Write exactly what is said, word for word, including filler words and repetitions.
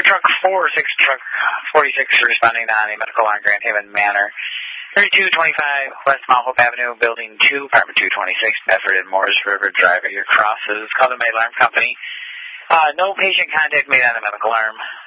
truck four six truck forty-six responding on a medical alarm, Grand Haven Manor. thirty-two twenty-five West Mount Hope Avenue, Building two, Apartment two twenty-six, Bedford and Morris River Drive at your crosses. Call the Med Alarm Company. Uh, no patient contact made on the medical alarm.